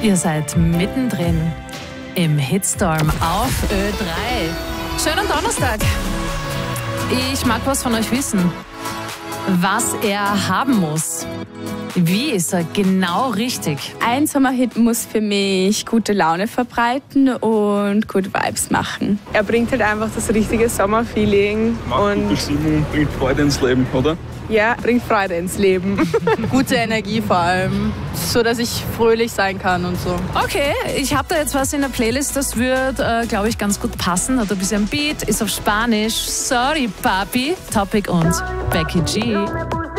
Ihr seid mittendrin im Hitstorm auf Ö3. Schönen Donnerstag. Ich mag was von euch wissen. Was er haben muss. Wie ist er genau richtig? Ein Sommerhit muss für mich gute Laune verbreiten und gute Vibes machen. Er bringt halt einfach das richtige Sommerfeeling. Gute Stimmung bringt Freude ins Leben, oder? Ja, bringt Freude ins Leben. Gute Energie vor allem, so dass ich fröhlich sein kann und so. Okay, ich habe da jetzt was in der Playlist, das wird, glaube ich, ganz gut passen. Hat ein bisschen Beat, ist auf Spanisch. Sorry, Papi. Topic und Becky G.